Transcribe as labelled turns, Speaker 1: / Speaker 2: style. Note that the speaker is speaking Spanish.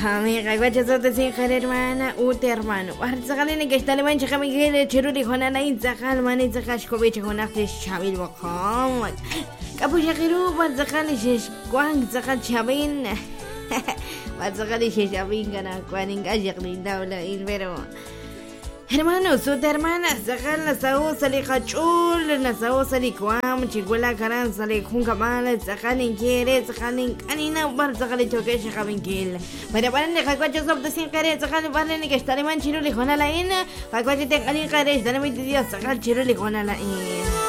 Speaker 1: Amiga, guacha sota sin jare hermana, ute hermano. Warzagalini que está levancha jamigere chiruri honana inzakal mani zakashkovich honakte shabil wakom. Kapujakiru warzagali shish kwang zakal chabin. Warzagali shish abin gana kwaning ajak daula ilvero. Hermano, su hermana, sacar la sao sale cachul, la sao sale cuam, chicuela caran sale junca mala, sacar en quiere, sacar en canina, bar sacar el choque, sacar en kill. Para pararle cacuachos of the sin care, sacar pararle que estaré man chiruli con la ina, cacuachete canin care, estaré mi tío, sacar chiruli con la ina.